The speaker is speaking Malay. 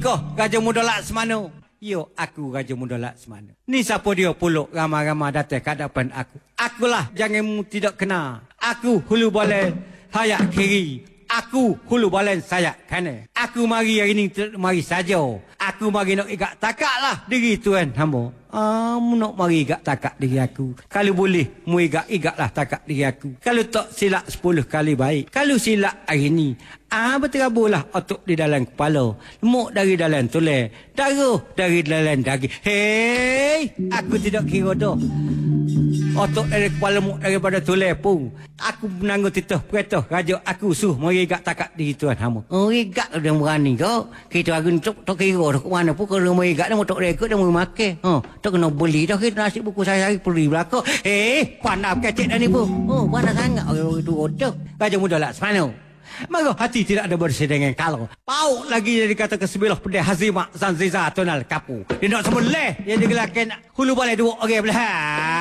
Iko Raja Muda Laksmana. Yo, aku Raja Muda Laksmana. Ni siapa dia puluk ramai-ramai datang ke hadapan aku. Akulah janganmu tidak kena. Aku hulu balen sayap kiri. Aku hulu balen sayap kanan. Aku mari hari ni mari saja. Aku mari nak igak takaklah diri tuan hamba. Nak mari igak takak diri aku. Kalau boleh, mu igaklah takak diri aku. Kalau tak silap 10 kali baik. Kalau silap hari ni, berterabuhlah otot di dalam kepala. Lemuk dari dalam tulang. Darah dari dalam daging. Hei, aku tidak kira dah. Otot dari kepala muk daripada tulang pun. Aku menanggung titah perintah raja aku suruh mari igak takak diri tuan hamba. Igak dia berani kau. Kita aku tak kira dah ke mana pun kalau mari igak dah motok rekod dah mari makan. Tak kena beli dah kita nasi buku saya hari pergi belakang. Pandai kecik dah ni pun. Pandai sangat orang itu otak. Raja Muda Laksmana. Maka hati tidak ada bersih dengan kalau. Pauk lagi dia dikata ke sebelah pedih Hazimak Zanziza Tonal Kapu. Dia nak semua leh. Dia digelakan hulu balai dua orang belah.